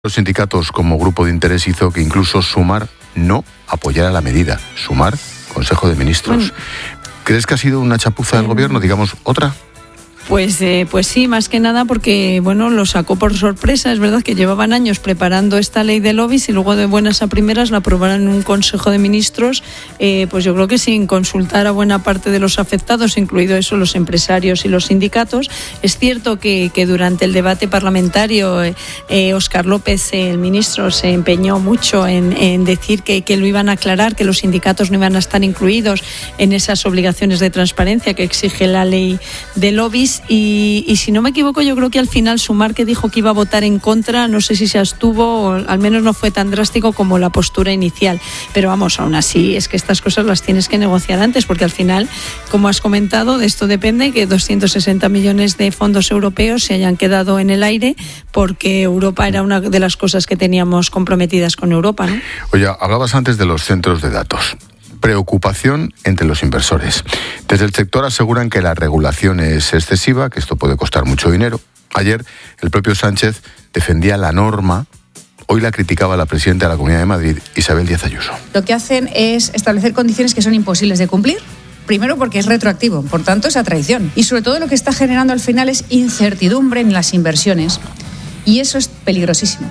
Los sindicatos como grupo de interés hizo que incluso Sumar no apoyara la medida. Sumar, Consejo de Ministros. ¿Crees que ha sido una chapuza del gobierno? Digamos, otra. Pues sí, más que nada porque, lo sacó por sorpresa. Es verdad que llevaban años preparando esta ley de lobbies y luego de buenas a primeras la aprobaron en un Consejo de Ministros, pues yo creo que sin consultar a buena parte de los afectados, incluido eso los empresarios y los sindicatos. Es cierto que durante el debate parlamentario Óscar López, el ministro, se empeñó mucho en decir que lo iban a aclarar, que los sindicatos no iban a estar incluidos en esas obligaciones de transparencia que exige la ley de lobbies. Y si no me equivoco, yo creo que al final Sumar, que dijo que iba a votar en contra, no sé si se abstuvo, o al menos no fue tan drástico como la postura inicial. Pero vamos, aún así es que estas cosas las tienes que negociar antes, porque al final, como has comentado, de esto depende que 260 millones de fondos europeos se hayan quedado en el aire, porque Europa era una de las cosas que teníamos comprometidas con Europa, ¿no? Oye, hablabas antes de los centros de datos. Preocupación entre los inversores. Desde el sector aseguran que la regulación es excesiva, que esto puede costar mucho dinero. Ayer el propio Sánchez defendía la norma. Hoy la criticaba la presidenta de la Comunidad de Madrid, Isabel Díaz Ayuso. Lo que hacen es establecer condiciones que son imposibles de cumplir. Primero porque es retroactivo, por tanto es a traición. Y sobre todo lo que está generando al final es incertidumbre en las inversiones. Y eso es peligrosísimo.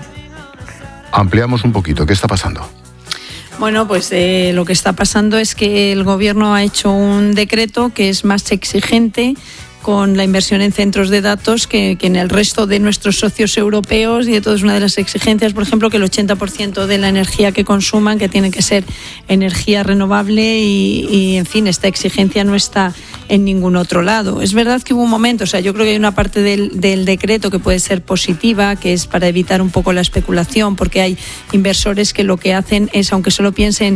Ampliamos un poquito. ¿Qué está pasando? Bueno, pues lo que está pasando es que el Gobierno ha hecho un decreto que es más exigente con la inversión en centros de datos que en el resto de nuestros socios europeos, y de todo es una de las exigencias, por ejemplo, que el 80% de la energía que consuman, que tiene que ser energía renovable y en fin, esta exigencia no está en ningún otro lado. Es verdad que hubo un momento, yo creo que hay una parte del decreto que puede ser positiva, que es para evitar un poco la especulación, porque hay inversores que lo que hacen es, aunque solo piensen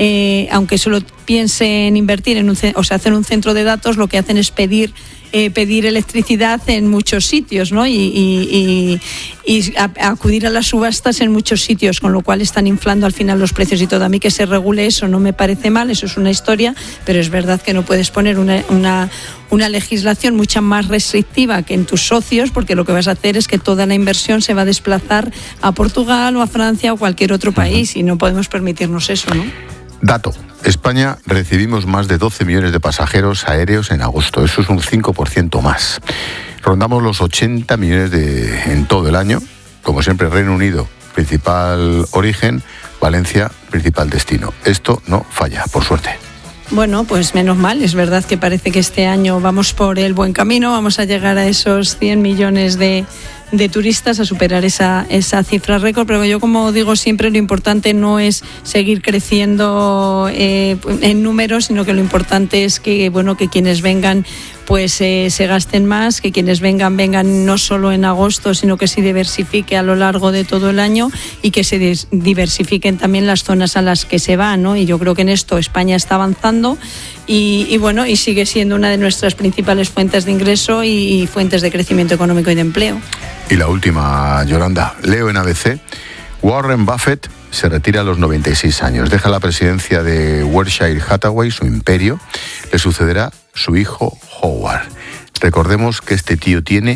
invertir hacer un centro de datos, lo que hacen es pedir electricidad en muchos sitios, ¿no? Y acudir a las subastas en muchos sitios, con lo cual están inflando al final los precios y todo. A mí que se regule eso no me parece mal, eso es una historia, pero es verdad que no puedes poner una legislación mucho más restrictiva que en tus socios, porque lo que vas a hacer es que toda la inversión se va a desplazar a Portugal o a Francia o cualquier otro país, y no podemos permitirnos eso, ¿no? Dato. España recibimos más de 12 millones de pasajeros aéreos en agosto. Eso es un 5% más. Rondamos los 80 millones en todo el año. Como siempre, Reino Unido, principal origen, Valencia, principal destino. Esto no falla, por suerte. Bueno, pues menos mal. Es verdad que parece que este año vamos por el buen camino. Vamos a llegar a esos 100 millones de turistas, a superar esa cifra récord, pero yo, como digo siempre, lo importante no es seguir creciendo en números, sino que lo importante es que quienes vengan pues se gasten más, que quienes vengan no solo en agosto, sino que se diversifique a lo largo de todo el año, y que se diversifiquen también las zonas a las que se van, ¿no? Y yo creo que en esto España está avanzando y sigue siendo una de nuestras principales fuentes de ingreso y fuentes de crecimiento económico y de empleo. Y la última, Yolanda, leo en ABC, Warren Buffett se retira a los 96 años, deja la presidencia de Berkshire Hathaway, su imperio, le sucederá su hijo Howard. Recordemos que este tío tiene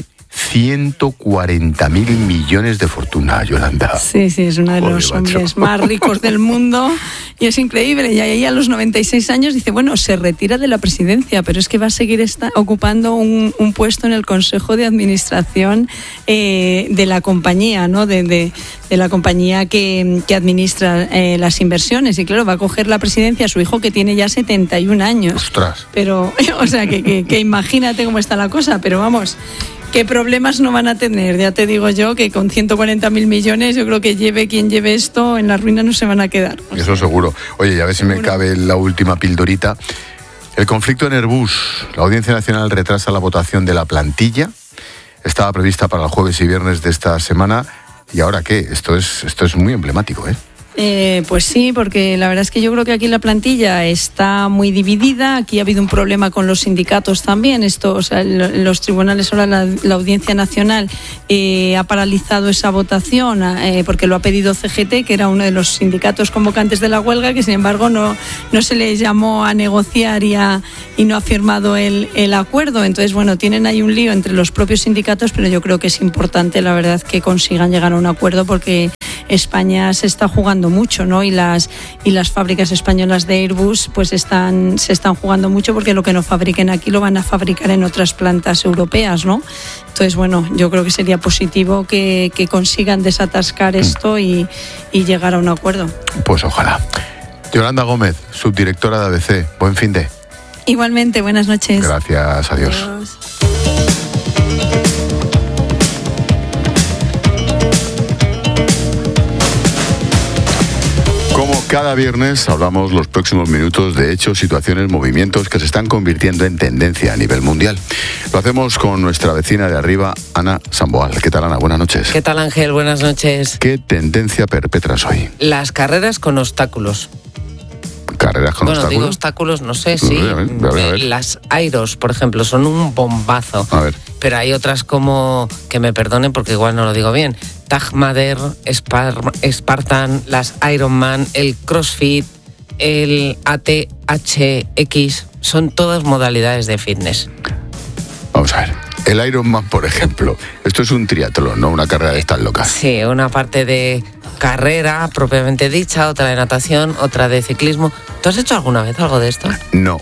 140.000 millones de fortuna, Yolanda. Sí, es uno de los hombres más ricos del mundo, y es increíble. Y ahí a los 96 años dice, se retira de la presidencia, pero es que va a seguir ocupando un puesto en el Consejo de Administración de la compañía, ¿no? De la compañía que administra las inversiones. Y claro, va a coger la presidencia a su hijo, que tiene ya 71 años. ¡Ostras! Pero, que imagínate cómo está la cosa, pero vamos, ¿qué problemas no van a tener? Ya te digo yo que con 140.000 millones, yo creo que lleve quien lleve esto, en la ruina no se van a quedar. Eso seguro. Oye, y a ver si me cabe la última pildorita. El conflicto en Airbus. La Audiencia Nacional retrasa la votación de la plantilla. Estaba prevista para el jueves y viernes de esta semana. ¿Y ahora qué? Esto es muy emblemático, ¿eh? Pues sí, porque la verdad es que yo creo que aquí la plantilla está muy dividida. Aquí ha habido un problema con los sindicatos también. Los tribunales, ahora la Audiencia Nacional ha paralizado esa votación porque lo ha pedido CGT, que era uno de los sindicatos convocantes de la huelga, que sin embargo no se les llamó a negociar y no ha firmado el acuerdo. Entonces, bueno, tienen ahí un lío entre los propios sindicatos, pero yo creo que es importante, la verdad, que consigan llegar a un acuerdo, porque España se está jugando mucho, ¿no? Y las fábricas españolas de Airbus pues se están jugando mucho, porque lo que no fabriquen aquí lo van a fabricar en otras plantas europeas, ¿no? Entonces, bueno, yo creo que sería positivo que consigan desatascar esto y llegar a un acuerdo. Pues ojalá. Yolanda Gómez, subdirectora de ABC, buen fin de. Igualmente, buenas noches. Gracias, adiós. Como cada viernes, hablamos los próximos minutos de hechos, situaciones, movimientos que se están convirtiendo en tendencia a nivel mundial. Lo hacemos con nuestra vecina de arriba, Ana Samboal. ¿Qué tal, Ana? Buenas noches. ¿Qué tal, Ángel? Buenas noches. ¿Qué tendencia perpetras hoy? Las carreras con obstáculos. ¿Carreras con obstáculos? Bueno, digo obstáculos, no sé, sí. A ver. Las Airos, por ejemplo, son un bombazo. A ver. Pero hay otras como, que me perdonen porque igual no lo digo bien, Taj Mahal, Spartan, las Ironman, el CrossFit, el ATHX, son todas modalidades de fitness. Vamos a ver. El Ironman, por ejemplo, esto es un triatlón, no una carrera de estas locas. Sí, una parte de carrera propiamente dicha, otra de natación, otra de ciclismo. ¿Tú has hecho alguna vez algo de esto? No.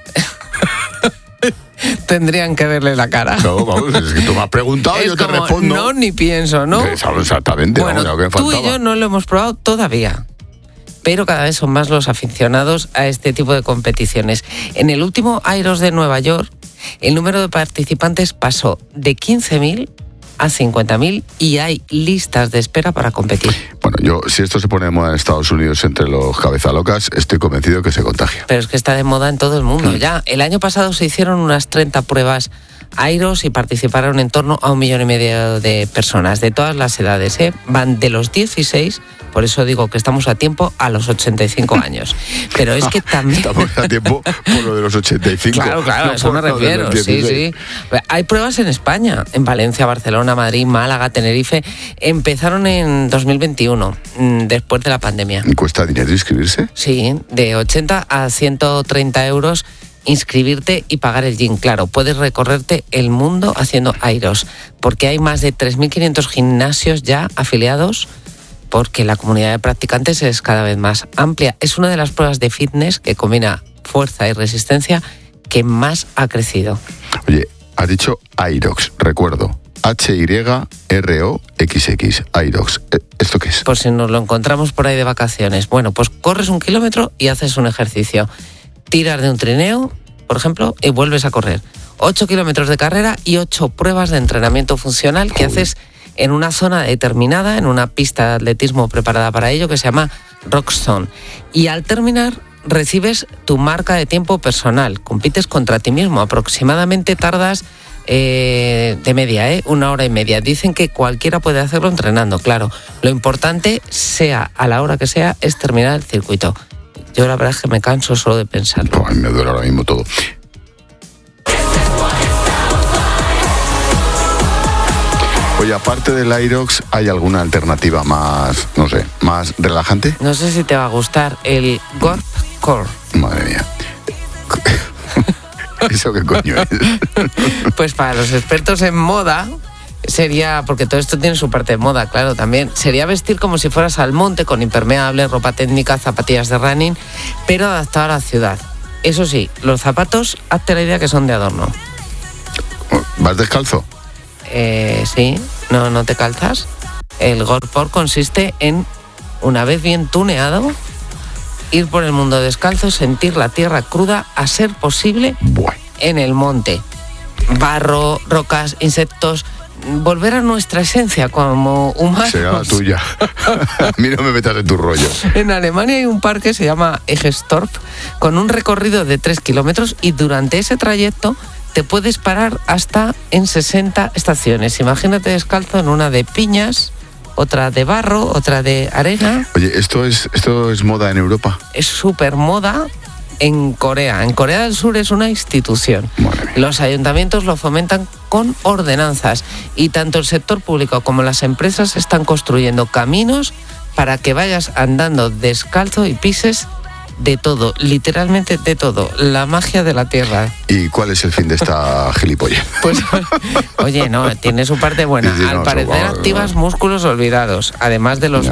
Tendrían que verle la cara. No, vamos, es que tú me has preguntado y yo te respondo. No, ni pienso, ¿no? Exactamente. Bueno, lo que me tú faltaba. y yo no lo hemos probado todavía, pero cada vez son más los aficionados a este tipo de competiciones. En el último Airos de Nueva York, el número de participantes pasó de 15.000 a 50.000 y hay listas de espera para competir. Bueno, yo, si esto se pone de moda en Estados Unidos entre los cabezalocas, estoy convencido que se contagia. Pero es que está de moda en todo el mundo ya. El año pasado se hicieron unas 30 pruebas Airos y participaron en torno a 1,5 millones de personas de todas las edades, ¿eh? Van de los 16, por eso digo que estamos a tiempo, a los 85 años. Pero es que también... Estamos a tiempo por lo de los 85. Claro, no a eso me refiero, sí. Hay pruebas en España, en Valencia, Barcelona, Madrid, Málaga, Tenerife. Empezaron en 2021, después de la pandemia. ¿Y cuesta dinero inscribirse? Sí, de 80 a 130 euros inscribirte y pagar el gym. Claro, puedes recorrerte el mundo haciendo Airos, porque hay más de 3.500 gimnasios ya afiliados, porque la comunidad de practicantes es cada vez más amplia. Es una de las pruebas de fitness que combina fuerza y resistencia que más ha crecido. Oye, has dicho Airox, recuerdo. HYROXX, Airox. ¿Esto qué es? Por si nos lo encontramos por ahí de vacaciones. Bueno, pues corres 1 kilómetro y haces un ejercicio. Tiras de un trineo, por ejemplo, y vuelves a correr. 8 kilómetros de carrera y 8 pruebas de entrenamiento funcional que haces en una zona determinada, en una pista de atletismo preparada para ello, que se llama Rockstone. Y al terminar, recibes tu marca de tiempo personal. Compites contra ti mismo. Aproximadamente tardas de media, 1 hora y media. Dicen que cualquiera puede hacerlo entrenando, claro. Lo importante, sea a la hora que sea, es terminar el circuito. Yo la verdad es que me canso solo de pensarlo. No, a mí me duele ahora mismo todo. Oye, aparte del Airox, ¿hay alguna alternativa más, no sé, más relajante? No sé si te va a gustar el Gorp Core. Madre mía. ¿Eso qué coño es? Pues para los expertos en moda sería, porque todo esto tiene su parte de moda, claro, también, sería vestir como si fueras al monte, con impermeable, ropa técnica, zapatillas de running, pero adaptado a la ciudad. Eso sí, los zapatos, hazte la idea que son de adorno. ¿Vas descalzo? Sí, no te calzas. El Gorpor consiste en, una vez bien tuneado, ir por el mundo descalzo, sentir la tierra cruda, a ser posible, en el monte. Barro, rocas, insectos, volver a nuestra esencia como humanos. Será la tuya. A mí no me metas en tu rollo. En Alemania hay un parque, se llama Egestorf, con un recorrido de 3 kilómetros y durante ese trayecto te puedes parar hasta en 60 estaciones. Imagínate descalzo en una de piñas otra de barro, otra de arena. Oye, ¿esto es moda en Europa? Es súper moda en Corea. En Corea del Sur es una institución. Los ayuntamientos lo fomentan con ordenanzas y tanto el sector público como las empresas están construyendo caminos para que vayas andando descalzo y pises de todo, literalmente de todo, la magia de la tierra. ¿Y cuál es el fin de esta gilipollez? Pues, oye, no, tiene su parte buena. Sí, Al parecer activas músculos olvidados, además de los